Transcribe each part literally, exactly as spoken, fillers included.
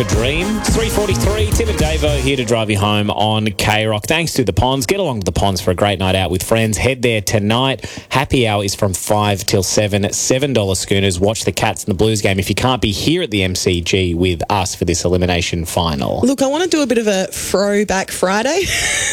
A dream. three forty-three, Tim and Davo here to drive you home on K-Rock. Thanks to The Ponds. Get along to The Ponds for a great night out with friends. Head there tonight. Happy hour is from five till seven. seven dollars schooners. Watch the Cats and the Blues game if you can't be here at the M C G with us for this elimination final. Look, I want to do a bit of a throwback Friday.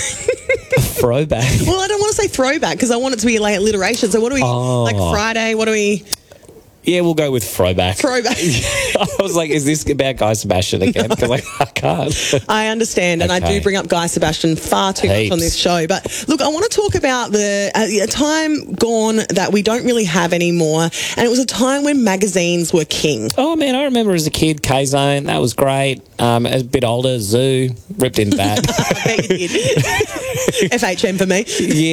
Throwback? Well, I don't want to say throwback because I want it to be like alliteration. So what do we, Oh. like Friday, what do we... Yeah, we'll go with throwback. Throwback. I was like, is this about Guy Sebastian again? Because like, I can't. I understand, and I Okay. do bring up Guy Sebastian far too Heaps. much on this show. But look, I want to talk about the uh, a time gone that we don't really have anymore, and it was a time when magazines were king. Oh, man, I remember as a kid, K-Zone, that was great. Um, as a bit older, Zoo, ripped into that. I bet you did. F H M for me.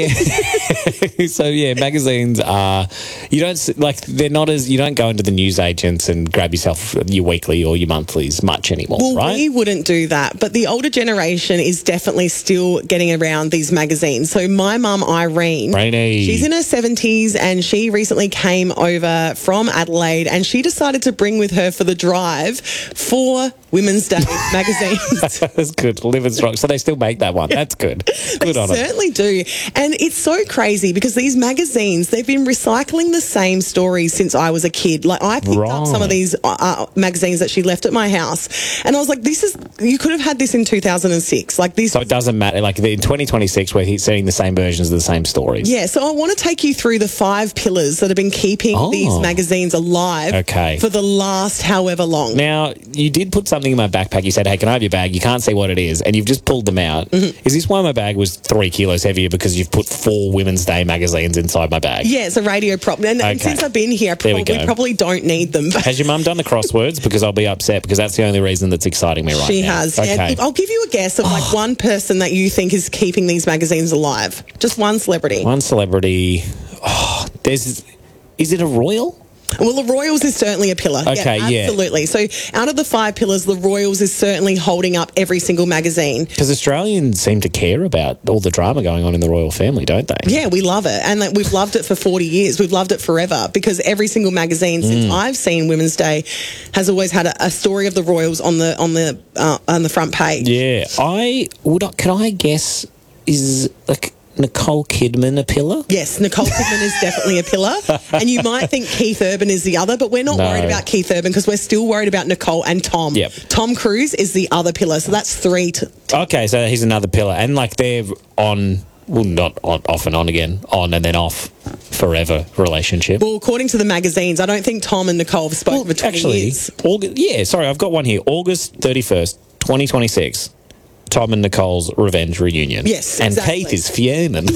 Yeah. So, yeah, magazines are, you don't, s- like, they're not as, you don't go into the newsagents and grab yourself your weekly or your monthlies much anymore, Well, right? we wouldn't do that, but the older generation is definitely still getting around these magazines. So my mum, Irene, Rainy. she's in her seventies and she recently came over from Adelaide and she decided to bring with her for the drive four Women's Day magazines. That's good. Living strong. So they still make that one. That's good. Good They on them. certainly do. And it's so crazy because these magazines, they've been recycling the same stories since I was a kid. Like I picked up some of Right. these uh, uh, magazines that she left at my house and I was like, this is, you could have had this in two thousand six. Like this. So it doesn't matter. Like in twenty twenty-six, we're seeing the same versions of the same stories. Yeah, so I want to take you through the five pillars that have been keeping Oh. these magazines alive Okay. for the last however long. Now, you did put something in my backpack. You said, hey, can I have your bag? You can't see what it is. And you've just pulled them out. Mm-hmm. Is this why my bag was three kilos heavier because you've put four Women's Day magazines inside my bag? Yeah, it's a radio prop. And, and Okay. since I've been here, I There we probably, go. probably don't need them. But Has your mum done the crosswords? Because I'll be upset because that's the only reason that's exciting me right she now. has. Okay. Yeah, look, I'll give you a guess of like one person that you think is keeping these magazines alive. Just one celebrity. One celebrity. Oh, there's. Is it a royal? Well, the Royals is certainly a pillar. Okay, yeah. absolutely. So out of the five pillars, the Royals is certainly holding up every single magazine. Because Australians seem to care about all the drama going on in the royal family, don't they? Yeah, we love it. And like, we've loved it for forty years. We've loved it forever because every single magazine Mm. since I've seen Women's Day has always had a, a story of the Royals on the on the uh, on the front page. Yeah. I would. I- Can I guess? Is like Nicole Kidman a pillar? Yes, Nicole Kidman is definitely a pillar. And you might think Keith Urban is the other, but we're not No. worried about Keith Urban because we're still worried about Nicole and Tom. Yep. Tom Cruise is the other pillar. So that's three. To, Okay, so he's another pillar, and like they're on. Well, not on, off and on again, on and then off, forever relationship. well, according to the magazines, I don't think Tom and Nicole have spoken for twenty actually, years. August, yeah, sorry, I've got one here. August thirty-first, twenty twenty-six. Tom and Nicole's revenge reunion. Yes, and exactly. Keith is fuming.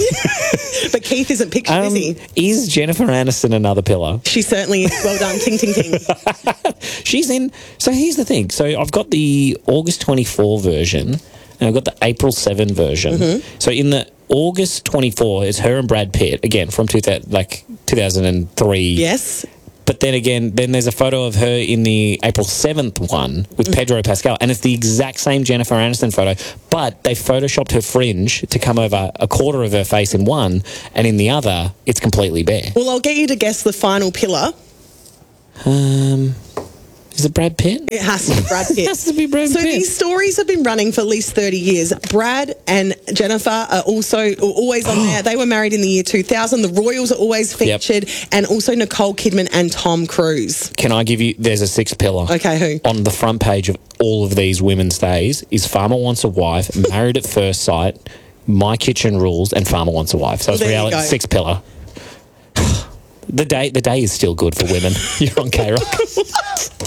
But Keith isn't pictured, Um, is he? is Jennifer Aniston another pillar? She certainly is. Well done. Ting, ting, ting. She's in. So here's the thing. So I've got the August twenty-four version, and I've got the April seventh version. Mm-hmm. So in the August twenty-four is her and Brad Pitt again from two thousand, like two thousand three. Yes. But then again, then there's a photo of her in the April seventh one with Pedro Pascal, and it's the exact same Jennifer Aniston photo, but they photoshopped her fringe to come over a quarter of her face in one, and in the other, it's completely bare. Well, I'll get you to guess the final pillar. Um, is it Brad Pitt? It has to be Brad Pitt. It has to be Brad so Pitt. these stories have been running for at least thirty years. Brad and Jennifer are also are always on there. They were married in the year two thousand. The Royals are always Yep. featured. And also Nicole Kidman and Tom Cruise. Can I give you? There's a sixth pillar. Okay, who? On the front page of all of these Women's Days is Farmer Wants a Wife, Married at First Sight, My Kitchen Rules, and Farmer Wants a Wife. So Well, it's there you reality. go. Sixth pillar. The day, the day is still good for women. You're on K-Rock.